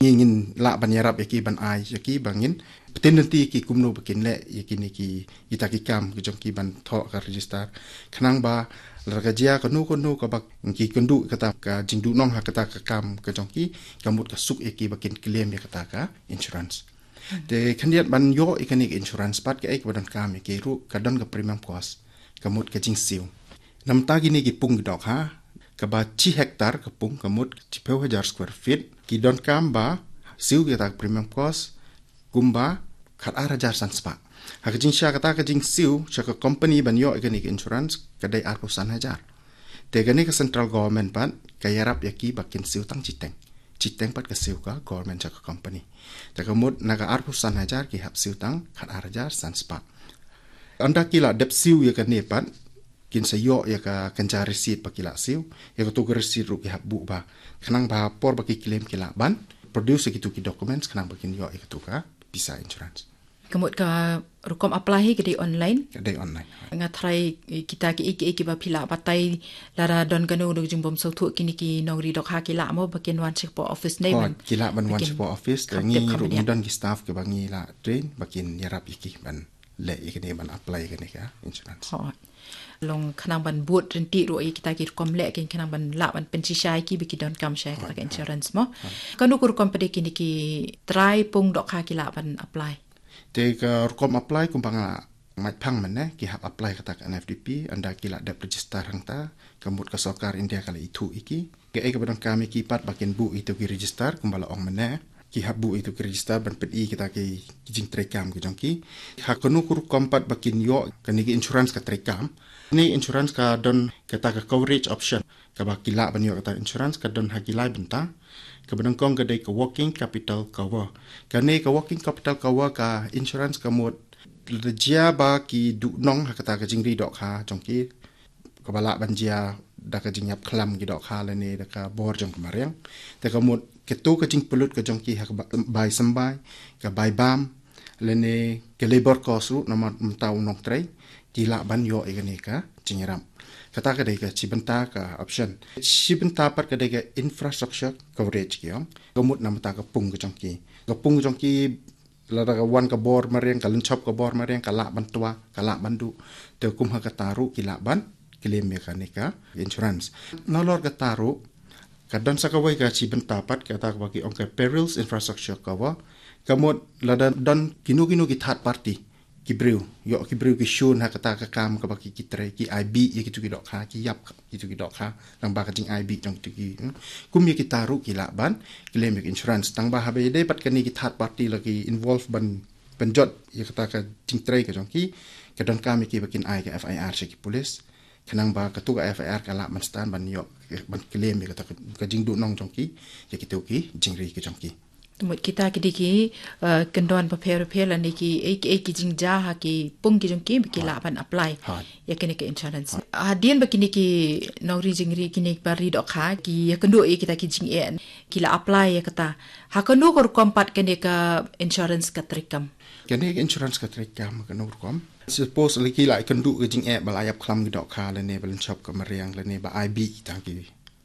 bangingin la ban yarap yaki ban ai yaki bangin petin nanti ki kumno bakin le yaki ni ki itaki kam ki jong ki ban tho ka register khanang ba larga jia kanu ka bak ki kundu kata ka jingdu nong ha kata ka kam ka jong ki kamut ka suk yaki bakin claim ya kata ka insurance de kandiat ban yo ikanik insurance pat ka ek badan kam yaki ru kadon ka premium cost kamut ka jing siu nam ta gini ki pung dok ha kaba 1 hektar kapung kamut 10,000 square feet ki don kamba siu kita premium cost kumba khat arajar sanspa hakajing sya kata kajing siu sya company ban yo ikanik insurance kadai 100,000 te gani ka central government pat kayarap yaki bakin siu tang citeng pat ka siu ka government sya company te kamut naga 100,000 ki hap siu tang khat arajar sanspa anda kila dep siu ya kan pat kin sayo ya ka kanca receipt pakila siu ya ka tu receipt ru ki habu ba khanang ba por ba ki claim kila ban produce ki tu ki documents khanang bakin yo ya tu ka bisa insurance kamut ka rukom apply hi kedi online nga try kita ki ba pila batai lara don kanu dog jumbom so thu kini ki nongri dok ha kila mo bakin wan check po office nei ban kila ban wan check po office ngi ru don ki staff ke bangi la train bakin yarap iki ban le ikene ban apply kene ka insurance long khanang ban boot renti ro kita ki kom le kin khanang ban la ban pensi shai ki biki don kam shai ka insurance mo kanu kur company kini ki try pung dok ha ki la ban apply te ka kom apply kum banga mat phang man ne ki hap apply kata NFDP anda ki la dep register hangta kamut ka sarkar India kala itu iki ke ek badang kami ki pat bakin bu itu ki register kum bala ong man ne ki habu itu ki register ban peti kita ki jing trekam ki jongki hakunu kur kompat bakin yo kanigi insurance ka trekam ni insurance ka don kata ka coverage option ka bakila ban yo kata insurance ka don hakilai benta ka badang kong ka dai ka working capital cover ka ne ka working capital cover ka insurance ka mod jia ba ki du nong kata ka jingri dok ha jongki ka bala ban jia da ka jingyap khlam gi dok ha le ne da ka bor jong kamariang te ka mod ketu ka jing pelut ka jongki ha bai sambai ka bai bam le ne ke labor cost ru nama mtau nong trai kila ban yo igani ka jingiram kata ka dai ka cibenta ka option cibenta par ka dai ka infrastructure coverage ki yong kamut nam ta ka pung ka jongki la da ka wan ka bor mariang ka lunchop ka bor mariang ka la ban tua ka la bandu te kum ha ka taru kila ban claim mekanika insurance nolor ka taru kadon sakawai ka cibenta pat kata ka bagi ongka perils infrastructure cover kamut la dan kinu ki third party kibriu ki shun ha kata ka kam ka baki kitre ki IB ye ki tu ki dok ha ki yap ki tu ki dok ha lang ba ka jing IB jong tu ki kum ye ki taru ki la ban claim insurance tang ba ha be dei pat kani ki third party lagi involve ban penjot ye kata ka jing tre ka jong ki kadon kam ki bakin ai ka FIR se ki police kanang ba ka tu ka FIR ka la man stan ban yo ban claim ye kata ka jing du nong jong ki ye ki tu ki jing ri ki jong ki tumut kita kidiki kendon paper la niki ek jing ja ha ki pung ki jong ki biki la ban apply ya kene ke insurance hadien bakini ki nori jingri kini bari dok ha ki ya kendo kita ki jing en ki la apply ya kata ha kendo kor kompat kene ka insurance ka trikam kene insurance ka trikam keno kom suppose li ki la kendo ki jing e balayap khlam ki dok ha le ne balan shop ka mariang le ne ba IB ta ki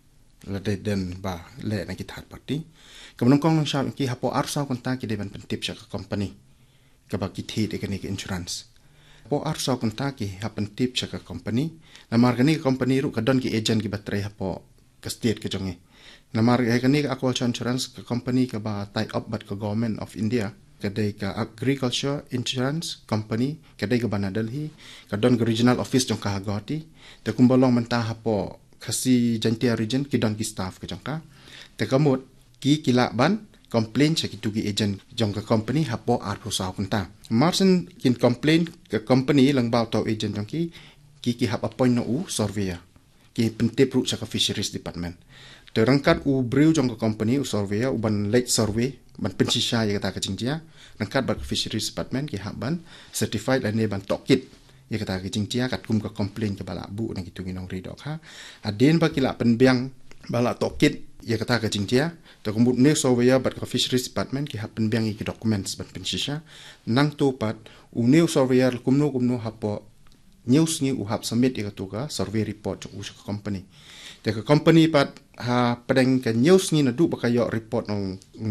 la den ba le na ki third party kemudian kong nang syam ki hapo arsa konta ki deban pentip sya company ka ba ki thi de kani insurance po arsa konta ki hapen tip sya company na margani company ru kadon ki agent ki batrai hapo ka state ke jonge na marga kani ka insurance ka company ka ba tie up bat ka government of India kadai ka agriculture insurance company kadai ka bana Delhi kadon ka regional office jong ka hagati te kumbalong mentah hapo kasi jantia region ki don ki staff ke jongka te kamut ki kila ban complain sa kitugi agent jong ka company hapo arpo sa kunta marsen kin complain ka company lang ba to agent jong ki hap appoint no u surveyor ki pentip ru sa ka fisheries department terangkat u brew jong ka company u surveyor u ban late survey ban pensisha ya kata ka jingjia rangkat ba fisheries department ki hap ban certified ane ban tokit ya kata ka jingjia kat kum ka complain ka bala bu nang kitugi nong ridok ha aden ba kila penbiang bala tokit ya kata ka jingjia to kumbut ne surveyor bat ka fisheries department ki hapen biang ki documents bat pensisha nang tu pat u ne surveyor kumno hapo news ni u hap submit ka tu ka survey report u ka company te ka company pat ha pedeng ka news ni na du ba ka yo report nong